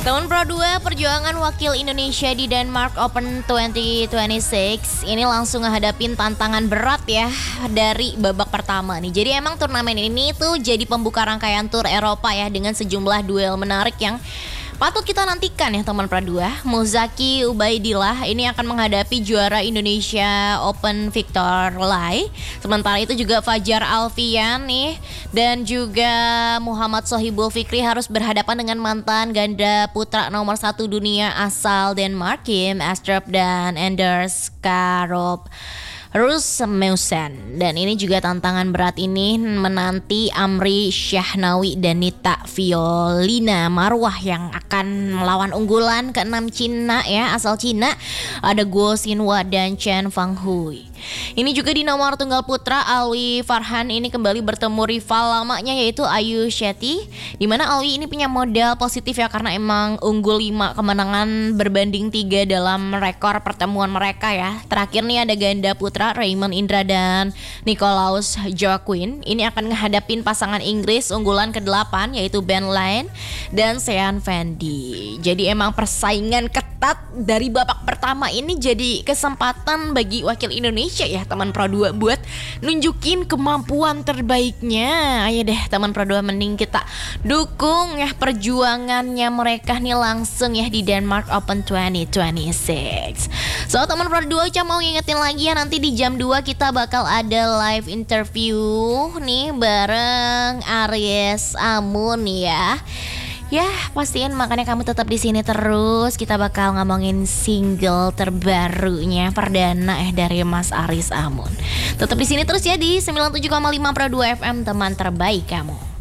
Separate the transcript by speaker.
Speaker 1: Tahun Pro 2 perjuangan wakil Indonesia di Denmark Open 2026 ini langsung ngehadapin tantangan berat ya dari babak pertama nih. Jadi emang turnamen ini tuh jadi pembuka rangkaian tur Eropa ya dengan sejumlah duel menarik yang patut kita nantikan ya teman Pro 2. Muzaki Ubaidillah ini akan menghadapi juara Indonesia Open Victor Lai. Sementara itu juga Fajar Alfian nih dan juga Muhammad Sohibul Fikri harus berhadapan dengan mantan ganda putra nomor 1 dunia asal Denmark Kim Astrup dan Anders Karup Rasmussen. Dan ini juga tantangan berat ini menanti Amri Syahnawi dan Nita Violina Marwah yang akan melawan unggulan ke-6 Cina ya, asal Cina. Ada Guo Xinhua dan Chen Fanghui. Ini juga di nomor tunggal putra, Alwi Farhan ini kembali bertemu rival lamanya yaitu Ayu Shetty. Dimana Alwi ini punya modal positif ya karena emang unggul 5 kemenangan berbanding 3 dalam rekor pertemuan mereka ya. Terakhir nih ada ganda putra Raymond Indra dan Nicolaus Joaquin. Ini akan menghadapin pasangan Inggris unggulan ke-8 yaitu Ben Lane dan Sean Fendi. Jadi emang persaingan ketat dari babak pertama ini jadi kesempatan bagi wakil Indonesia ya teman Pro 2 buat nunjukin kemampuan terbaiknya. Ayo deh teman Pro 2 mending kita dukung ya perjuangannya mereka nih langsung ya di Denmark Open 2026. So teman Pro 2 mau ngingetin lagi ya, nanti di jam 2 kita bakal ada live interview nih bareng Aries Amun ya. Ya, pastiin makanya kamu tetap di sini terus. Kita bakal ngomongin single terbarunya perdana dari Mas Aries Amun. Tetap di sini terus ya di 97,5 Pro 2 FM, teman terbaik kamu.